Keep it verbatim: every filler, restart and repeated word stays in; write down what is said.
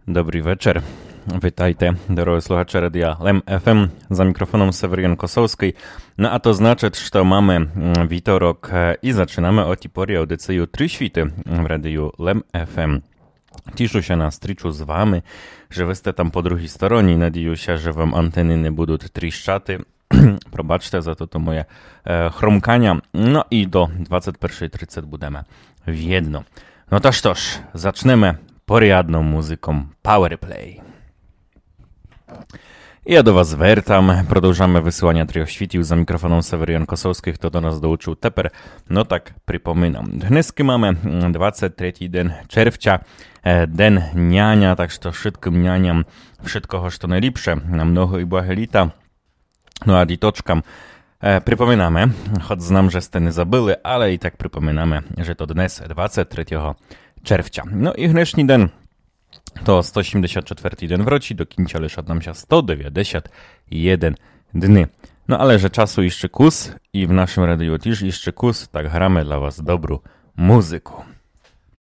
Добрий вечір. Вітайте, дорогі слухачі Радіо Лем еф ем. За мікрофоном Северин Косовський. No a to znaczy, że mamy witorok i zaczynamy o tej porze audycję Trzy Świty w Radiu Lem еф ем. Cieszę się na striczu z wami, że wy ste tam po drugiej stronie. Nadzieję się, że wam anteny nie będą trzaty. Probaczcie za to to moje e, chrumkania. No i do dwudziestej pierwszej trzydzieści będziemy w jedno. No to toż, zaczniemy porядną muzyką Powerplay. Ja do was wertam, продовжamy wysyłania Trio Świtił za mikrofonem Severian Kosowski, kto do nas dołączył teper, no tak przypominam. Dneski mamy dwudziesty trzeci dzień czerwca, den niania, tak że to wszystkim nianiam wszystko, co najlepsze, na mnogo i błahe lita. No a ditoczkam e, przypominamy, choć znam, że ste nie zabyli, ale i tak przypominamy, że to dnes dwudziestego trzeciego czerwca. No i dnešní den to sto osiemdziesiąt czwarty dzień wróci, do końca lisz nam się sto dziewięćdziesiąt jeden dni. No ale że czasu jeszcze kus i w naszym radiu też jeszcze kus, tak gramy dla was dobrą muzyku.